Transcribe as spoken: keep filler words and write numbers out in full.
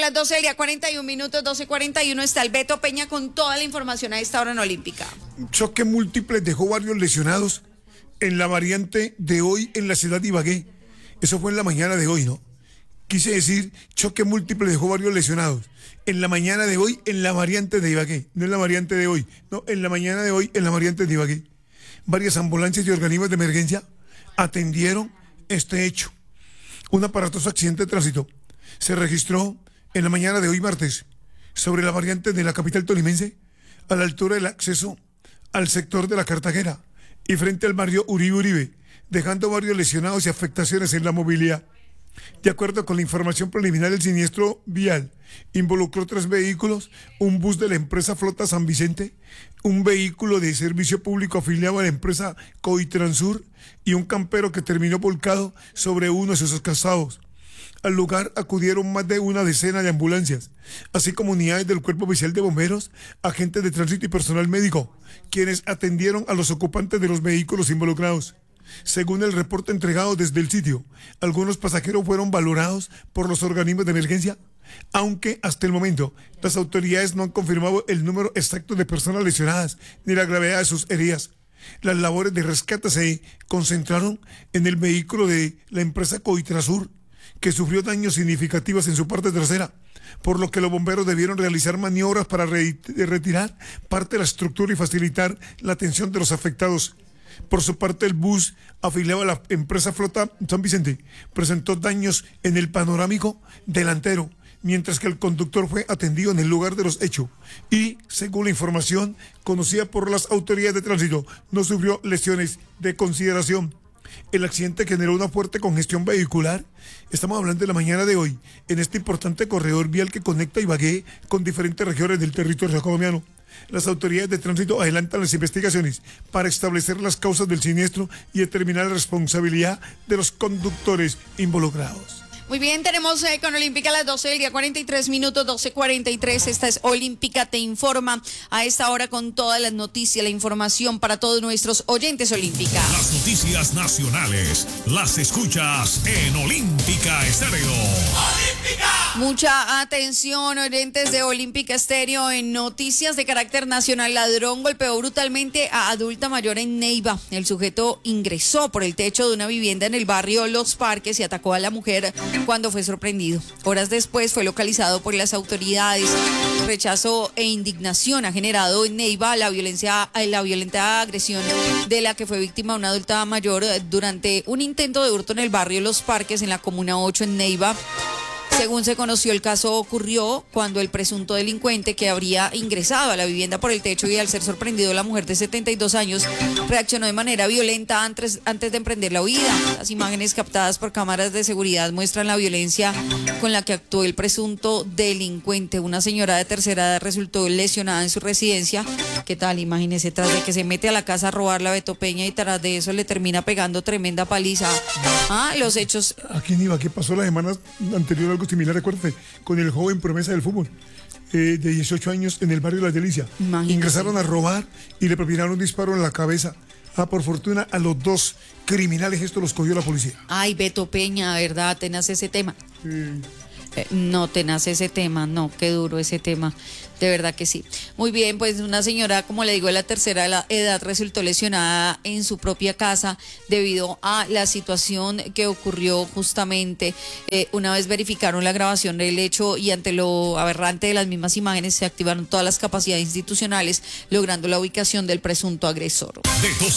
las doce del día, cuarenta y un minutos, doce cuarenta y uno, está el Beto Peña con toda la información a esta hora en Olímpica. Choque múltiple dejó varios lesionados en la variante de hoy en la ciudad de Ibagué. Eso fue en la mañana de hoy, ¿no? Quise decir, choque múltiple dejó varios lesionados en la mañana de hoy en la variante de Ibagué. No en la variante de hoy, no, en la mañana de hoy en la variante de Ibagué. Varias ambulancias y organismos de emergencia atendieron este hecho. Un aparatoso accidente de tránsito se registró en la mañana de hoy martes sobre la variante de la capital tolimense a la altura del acceso al sector de la Cartagena y frente al barrio Uribe Uribe, dejando varios lesionados y afectaciones en la movilidad. De acuerdo con la información preliminar, el siniestro vial involucró tres vehículos, un bus de la empresa Flota San Vicente, un vehículo de servicio público afiliado a la empresa Coitransur y un campero que terminó volcado sobre uno de sus calzados. Al lugar acudieron más de una decena de ambulancias, así como unidades del Cuerpo Oficial de Bomberos, agentes de tránsito y personal médico, quienes atendieron a los ocupantes de los vehículos involucrados. Según el reporte entregado desde el sitio, algunos pasajeros fueron valorados por los organismos de emergencia, aunque hasta el momento las autoridades no han confirmado el número exacto de personas lesionadas ni la gravedad de sus heridas. Las labores de rescate se concentraron en el vehículo de la empresa Coitrasur, que sufrió daños significativos en su parte trasera, por lo que los bomberos debieron realizar maniobras para re- retirar parte de la estructura y facilitar la atención de los afectados. Por su parte, el bus afiliado a la empresa Flota San Vicente presentó daños en el panorámico delantero, mientras que el conductor fue atendido en el lugar de los hechos y, según la información conocida por las autoridades de tránsito, no sufrió lesiones de consideración. El accidente generó una fuerte congestión vehicular. Estamos hablando de la mañana de hoy, en este importante corredor vial que conecta Ibagué con diferentes regiones del territorio colombiano. Las autoridades de tránsito adelantan las investigaciones para establecer las causas del siniestro y determinar la responsabilidad de los conductores involucrados. Muy bien, tenemos eh, con Olímpica a las doce del día, cuarenta y tres minutos, doce cuarenta y tres. Esta es Olímpica Te Informa a esta hora con todas las noticias, la información para todos nuestros oyentes Olímpica. Las noticias nacionales las escuchas en Olímpica Estéreo. ¡Olímpica! Mucha atención, oyentes de Olímpica Estéreo, en noticias de carácter nacional. Ladrón golpeó brutalmente a adulta mayor en Neiva. El sujeto ingresó por el techo de una vivienda en el barrio Los Parques y atacó a la mujer cuando fue sorprendido. Horas después fue localizado por las autoridades. Rechazo e indignación ha generado en Neiva la violencia, la violenta agresión de la que fue víctima una adulta mayor durante un intento de hurto en el barrio Los Parques en la comuna ocho en Neiva. Según se conoció, el caso ocurrió cuando el presunto delincuente, que habría ingresado a la vivienda por el techo y al ser sorprendido la mujer de setenta y dos años, reaccionó de manera violenta antes, antes de emprender la huida. Las imágenes captadas por cámaras de seguridad muestran la violencia con la que actuó el presunto delincuente. Una señora de tercera edad resultó lesionada en su residencia. ¿Qué tal? Imagínese, tras de que se mete a la casa a robar la Beto Peña y tras de eso le termina pegando tremenda paliza. Ah, los hechos... Aquí en Ibagué pasó la semana anterior algo similar, recuérdate, con el joven promesa del fútbol eh, de dieciocho años en el barrio Las Delicias. Imagínate. Ingresaron a robar y le propinaron un disparo en la cabeza. Ah, por fortuna, a los dos criminales esto los cogió la policía. Ay, Beto Peña, ¿verdad? Tenaz ese tema. Sí. Eh, no, tenaz ese tema, no, qué duro ese tema, de verdad que sí. Muy bien, pues una señora, como le digo, de la tercera edad resultó lesionada en su propia casa debido a la situación que ocurrió justamente. Eh, una vez verificaron la grabación del hecho y ante lo aberrante de las mismas imágenes se activaron todas las capacidades institucionales, logrando la ubicación del presunto agresor.